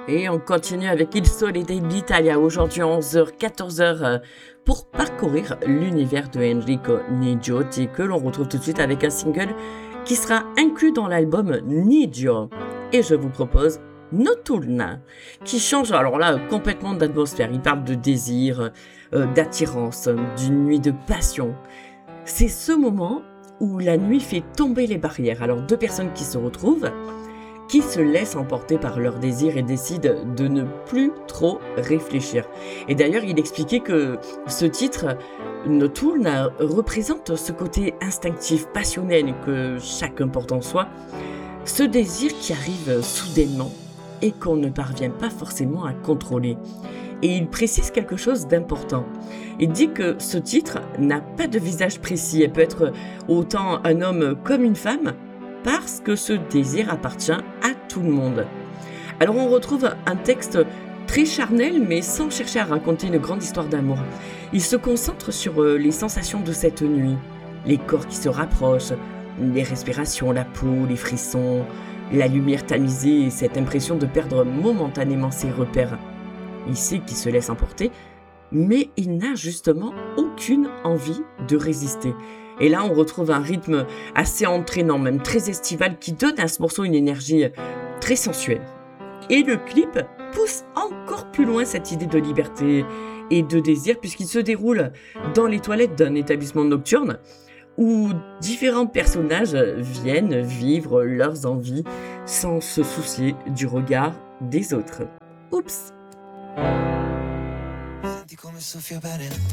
Et on continue avec Il Sole d'Italia, aujourd'hui 11h, 14h, pour parcourir l'univers de Enrico Nigiotti, que l'on retrouve tout de suite avec un single qui sera inclus dans l'album Nigio. Et je vous propose Notturna, qui change alors là complètement d'atmosphère. Il parle de désir, d'attirance, d'une nuit de passion. C'est ce moment où la nuit fait tomber les barrières. Alors deux personnes qui se retrouvent, qui se laissent emporter par leur désir et décident de ne plus trop réfléchir. Et d'ailleurs, il expliquait que ce titre, Nocturne, représente ce côté instinctif, passionnel que chacun porte en soi, ce désir qui arrive soudainement et qu'on ne parvient pas forcément à contrôler. Et il précise quelque chose d'important. Il dit que ce titre n'a pas de visage précis, elle peut être autant un homme comme une femme, parce que ce désir appartient à tout le monde. Alors on retrouve un texte très charnel, mais sans chercher à raconter une grande histoire d'amour. Il se concentre sur les sensations de cette nuit, les corps qui se rapprochent, les respirations, la peau, les frissons, la lumière tamisée et cette impression de perdre momentanément ses repères. Il sait qu'il se laisse emporter, mais il n'a justement aucune envie de résister. Et là, on retrouve un rythme assez entraînant, même très estival, qui donne à ce morceau une énergie très sensuelle. Et le clip pousse encore plus loin cette idée de liberté et de désir, puisqu'il se déroule dans les toilettes d'un établissement nocturne, où différents personnages viennent vivre leurs envies sans se soucier du regard des autres. Oups! Senti come soffia bene